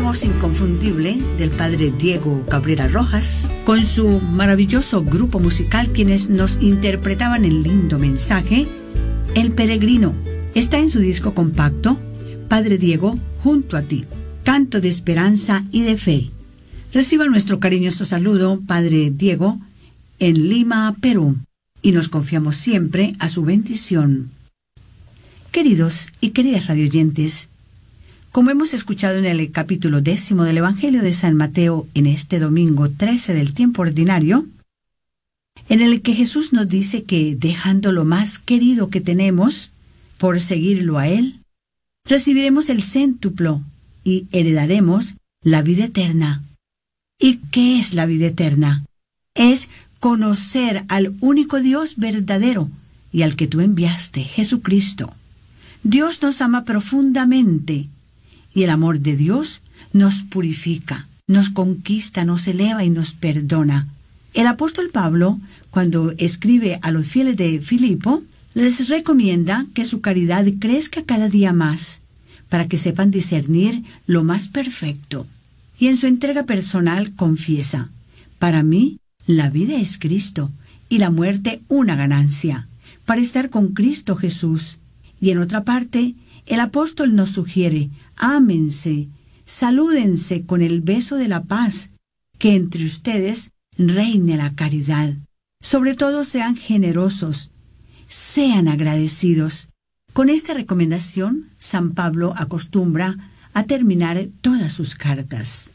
voz inconfundible del padre Diego Cabrera Rojas, con su maravilloso grupo musical, quienes nos interpretaban el lindo mensaje El Peregrino. Está en su disco compacto Padre Diego, junto a ti, canto de esperanza y de fe. Reciba nuestro cariñoso saludo, Padre Diego, en Lima, Perú, y nos confiamos siempre a su bendición. Queridos y queridas radioyentes, como hemos escuchado en el capítulo 10 del Evangelio de San Mateo en este domingo 13 del tiempo ordinario, en el que Jesús nos dice que dejando lo más querido que tenemos por seguirlo a Él, recibiremos el céntuplo y heredaremos la vida eterna. ¿Y qué es la vida eterna? Es conocer al único Dios verdadero y al que tú enviaste, Jesucristo. Dios nos ama profundamente y el amor de Dios nos purifica, nos conquista, nos eleva y nos perdona. El apóstol Pablo, cuando escribe a los fieles de Filipo, les recomienda que su caridad crezca cada día más, para que sepan discernir lo más perfecto. Y en su entrega personal confiesa: para mí, la vida es Cristo, y la muerte una ganancia, para estar con Cristo Jesús. Y en otra parte, el apóstol nos sugiere: ámense, salúdense con el beso de la paz, que entre ustedes reine la caridad. Sobre todo sean generosos, sean agradecidos. Con esta recomendación, San Pablo acostumbra a terminar todas sus cartas.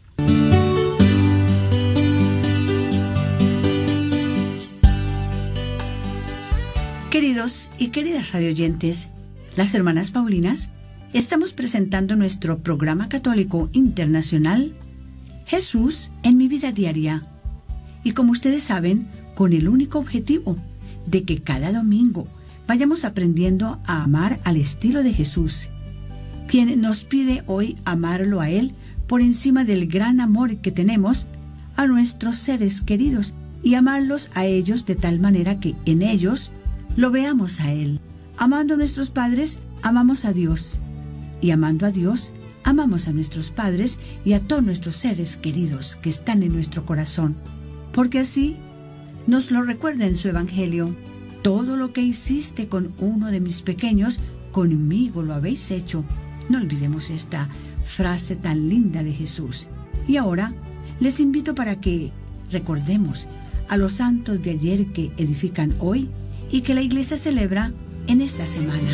Queridos y queridas radioyentes, las hermanas Paulinas, estamos presentando nuestro programa católico internacional Jesús en mi vida diaria. Y como ustedes saben, con el único objetivo de que cada domingo vayamos aprendiendo a amar al estilo de Jesús, quien nos pide hoy amarlo a Él por encima del gran amor que tenemos a nuestros seres queridos, y amarlos a ellos de tal manera que en ellos lo veamos a Él. Amando a nuestros padres, amamos a Dios, y amando a Dios, amamos a nuestros padres y a todos nuestros seres queridos que están en nuestro corazón, porque así nos lo recuerda en su Evangelio: todo lo que hiciste con uno de mis pequeños, conmigo lo habéis hecho. No olvidemos esta frase tan linda de Jesús. Y ahora les invito para que recordemos a los santos de ayer que edifican hoy y que la Iglesia celebra en esta semana.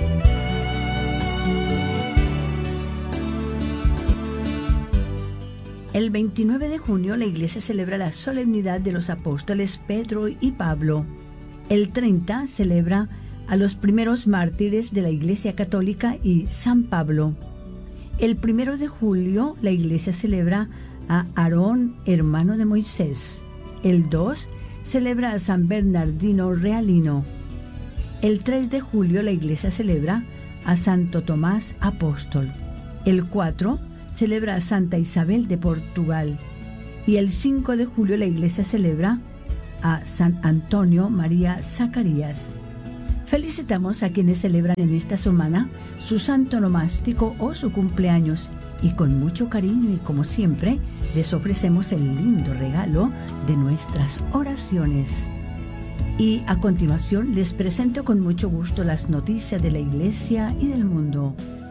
El 29 de junio la Iglesia celebra la solemnidad de los apóstoles Pedro y Pablo. El 30 celebra a los primeros mártires de la Iglesia Católica y San Pablo. El 1 de julio la Iglesia celebra a Aarón, hermano de Moisés. El 2 celebra a San Bernardino Realino. El 3 de julio la Iglesia celebra a Santo Tomás Apóstol. El 4 celebra a Santa Isabel de Portugal. Y el 5 de julio la Iglesia celebra a San Antonio María Zacarías. Felicitamos a quienes celebran en esta semana su santo nomástico o su cumpleaños, y con mucho cariño y como siempre les ofrecemos el lindo regalo de nuestras oraciones. Y a continuación les presento con mucho gusto las noticias de la Iglesia y del mundo.